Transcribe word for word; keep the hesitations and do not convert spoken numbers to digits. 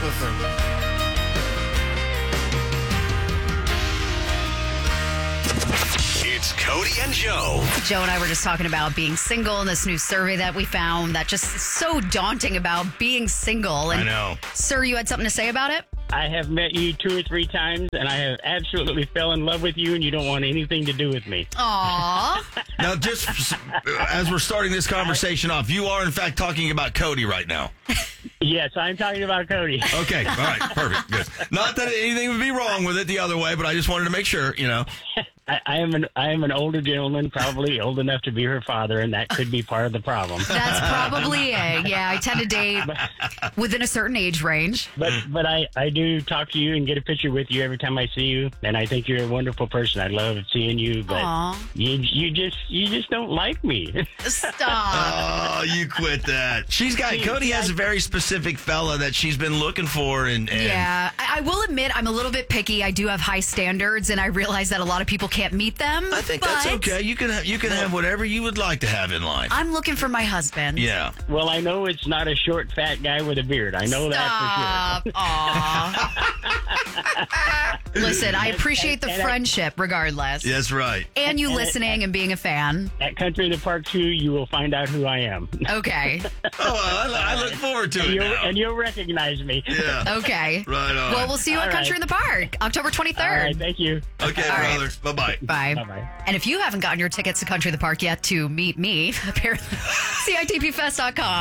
Listen. It's Cody and Joe. Joe and I were just talking about being single and this new survey that we found that just is so daunting about being single. And I know. Sir, you had something to say about it? I have met you two or three times, and I have absolutely fell in love with you, and you don't want anything to do with me. Aw. Now, just as we're starting this conversation off, you are, in fact, talking about Cody right now. Yes, I'm talking about Cody. Okay. All right. Perfect. Good. Not that anything would be wrong with it the other way, but I just wanted to make sure, you know. I, I am an I am an older gentleman, probably old enough to be her father, and that could be part of the problem. That's probably it. Yeah, I tend to date within a certain age range. But but I, I do talk to you and get a picture with you every time I see you, and I think you're a wonderful person. I love seeing you, but Aw. you you just you just don't like me. Stop. Oh, you quit that. She's got, Cody has a very specific fella that she's been looking for. And, and Yeah, I, I will admit I'm a little bit picky. I do have high standards, and I realize that a lot of people can't meet them. I think but that's okay. You can have, you can have whatever you would like to have in life. I'm looking for my husband. Yeah. Well, I know it's not a short, fat guy with a beard. I know that for sure. Aw. Listen, I appreciate the and I- friendship regardless. That's right. And you And it- listening and being a fan. At Country in the Park two, you will find out who I am. Okay. Oh, well, I, I look forward to And it you'll, now. and you'll recognize me. Yeah. Okay. Right on. Well, we'll see you All at Country right. in the Park, October twenty-third. All right, thank you. Okay, All right. brother. Bye-bye. Bye. Bye-bye. And if you haven't gotten your tickets to Country in the Park yet to meet me, apparently, C I T P fest dot com.